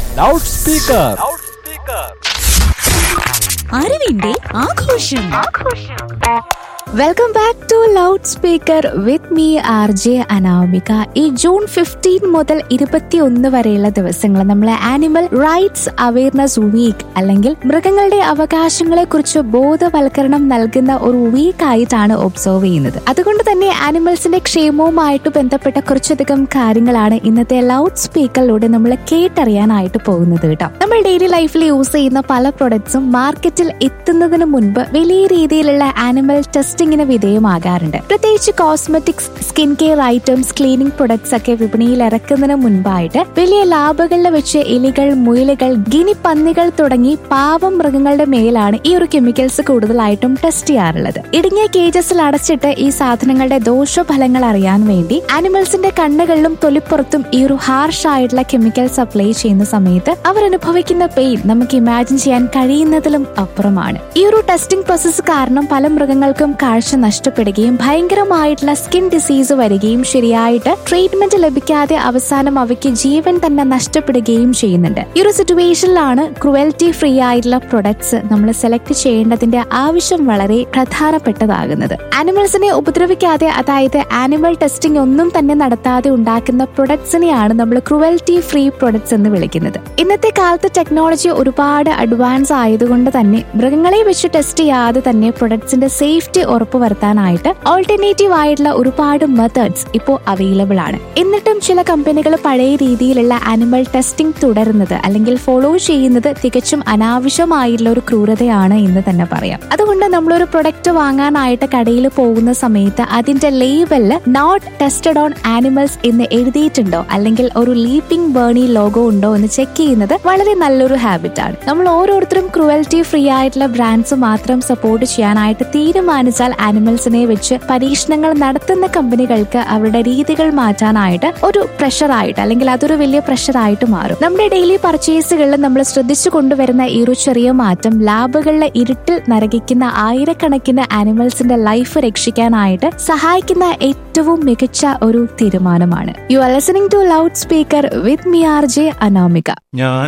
Loud speaker. അറിവിന്റെ ആഘോഷം. Welcome back to loud speaker with me R J Anamika. ഈ June 15 മുതൽ 21 വരെയുള്ള ദിവസങ്ങൾ നമ്മൾ ആനിമൽ റൈറ്റ്സ് അവയർനെസ് വീക്ക് അല്ലെങ്കിൽ മൃഗങ്ങളുടെ അവകാശങ്ങളെ കുറിച്ച് ബോധവൽക്കരണം നൽകുന്ന ഒരു വീക്ക് ആയിട്ടാണ് ഒബ്സർവ് ചെയ്യുന്നത്. അതുകൊണ്ട് തന്നെ ആനിമൽസിന്റെ ക്ഷേമവുമായിട്ട് ബന്ധപ്പെട്ട കുറച്ചധികം കാര്യങ്ങളാണ് ഇന്നത്തെ ലൗഡ് സ്പീക്കറിലൂടെ നമ്മൾ കേട്ടറിയാനായിട്ട് പോകുന്നത് കേട്ടോ. നമ്മൾ ഡെയിലി ലൈഫിൽ യൂസ് ചെയ്യുന്ന പല പ്രൊഡക്ട്സും മാർക്കറ്റിൽ എത്തുന്നതിന് മുൻപ് വലിയ രീതിയിലുള്ള ആനിമൽ ടെസ്റ്റിങ്ങിന് വിധേയമാകാറുണ്ട്. പ്രത്യേകിച്ച് cosmetics, skin care items, cleaning products ഒക്കെ വിപണിയിൽ ഇറക്കുന്നതിന് മുൻപായിട്ട് വലിയ ലാബുകളിൽ വെച്ച് എലികൾ, മുയലുകൾ, ഗിനി പന്നികൾ തുടങ്ങി പാവം മൃഗങ്ങളുടെ മേലാണ് ഈ ഒരു കെമിക്കൽസ് കൂടുതലായിട്ടും ടെസ്റ്റ് ചെയ്യാറുള്ളത്. ഇടുങ്ങിയ കേജസിൽ അടച്ചിട്ട് ഈ സാധനങ്ങളുടെ ദോഷഫലങ്ങൾ അറിയാൻ വേണ്ടി ആനിമൽസിന്റെ കണ്ണുകളിലും തൊലിപ്പുറത്തും ഈ ഒരു ഹാർഷ് ആയിട്ടുള്ള കെമിക്കൽസ് അപ്ലൈ ചെയ്യുന്ന സമയത്ത് അവർ അനുഭവിക്കുന്ന പെയിൻ നമുക്ക് ഇമാജിൻ ചെയ്യാൻ കഴിയുന്നതിലും അപ്പുറമാണ്. ഈ ഒരു ടെസ്റ്റിംഗ് പ്രോസസ് കാരണം പല മൃഗങ്ങൾക്കും കാഴ്ച നഷ്ടപ്പെടുകയും ഭയങ്കരമായിട്ടുള്ള സ്കിൻ ഡിസീസ് വരികയും ശരിയായിട്ട് ട്രീറ്റ്മെന്റ് ലഭിക്കാതെ അവസാനം അവയ്ക്ക് ജീവൻ തന്നെ നഷ്ടപ്പെടുകയും ചെയ്യുന്നുണ്ട്. ഈ ഒരു സിറ്റുവേഷനിലാണ് ക്രുവൽറ്റി ഫ്രീ ആയിട്ടുള്ള പ്രൊഡക്ട്സ് നമ്മൾ സെലക്ട് ചെയ്യേണ്ടതിന്റെ ആവശ്യം വളരെ പ്രധാനപ്പെട്ടതാകുന്നത്. ആനിമൽസിനെ ഉപദ്രവിക്കാതെ, അതായത് ആനിമൽ ടെസ്റ്റിംഗ് ഒന്നും തന്നെ നടത്താതെ ഉണ്ടാക്കുന്ന പ്രൊഡക്ട്സിനെയാണ് നമ്മൾ ക്രുവൽറ്റി ഫ്രീ പ്രൊഡക്ട്സ് എന്ന് വിളിക്കുന്നത്. ഇന്നത്തെ കാലത്ത് ടെക്നോളജി ഒരുപാട് അഡ്വാൻസ് ആയതുകൊണ്ട് തന്നെ മൃഗങ്ങളെ വെച്ച് ടെസ്റ്റ് ചെയ്യാതെ തന്നെ പ്രൊഡക്ട്സിന്റെ സേഫ്റ്റി ഉറപ്പുവരുത്താനായിട്ട് ഓൾട്ടർനേറ്റീവ് ആയിട്ടുള്ള ഒരുപാട് മെത്തേഡ്സ് ഇപ്പോൾ അവൈലബിൾ ആണ്. എന്നിട്ടും ചില കമ്പനികൾ പഴയ രീതിയിലുള്ള ആനിമൽ ടെസ്റ്റിംഗ് തുടരുന്നത് അല്ലെങ്കിൽ ഫോളോ ചെയ്യുന്നത് തികച്ചും അനാവശ്യമായിട്ടുള്ള ഒരു ക്രൂരതയാണ് എന്ന് തന്നെ പറയാം. അതുകൊണ്ട് നമ്മളൊരു പ്രൊഡക്റ്റ് വാങ്ങാനായിട്ട് കടയിൽ പോകുന്ന സമയത്ത് അതിന്റെ ലേബലിൽ നോട്ട് ടെസ്റ്റഡ് ഓൺ ആനിമൽസ് എന്ന് എഴുതിയിട്ടുണ്ടോ അല്ലെങ്കിൽ ഒരു ലീപ്പിംഗ് ബേണി ലോഗോ ഉണ്ടോ എന്ന് ചെക്ക് ചെയ്യുന്നത് വളരെ നല്ലൊരു ഹാബിറ്റ് ആണ്. നമ്മൾ ഓരോരുത്തരും ക്രുവൽറ്റി ഫ്രീ ആയിട്ടുള്ള ബ്രാൻഡ്സ് മാത്രം സപ്പോർട്ട് ചെയ്യാനായിട്ട് തീരുമാനിച്ചാൽ ആനിമൽസിനെ വെച്ച് പരീക്ഷണങ്ങൾ നടത്തുന്ന കമ്പനികൾക്ക് അവരുടെ രീതികൾ മാറ്റാനായിട്ട് ഒരു പ്രഷറായിട്ട് അല്ലെങ്കിൽ അതൊരു വലിയ പ്രഷറായിട്ട് മാറും. നമ്മുടെ ഡെയിലി പർച്ചേസുകളിൽ നമ്മൾ ശ്രദ്ധിച്ചു കൊണ്ടുവരുന്ന ഈ ഒരു ചെറിയ മാറ്റം ലാബുകളിലെ ഇരുട്ടിൽ നരകിക്കുന്ന ആയിരക്കണക്കിന് ആനിമൽസിന്റെ ലൈഫ് രക്ഷിക്കാനായിട്ട് സഹായിക്കുന്ന ഏറ്റവും മികച്ച ഒരു തീരുമാനമാണ്. You are listening to loud speaker with me R J Anamika. ഞാൻ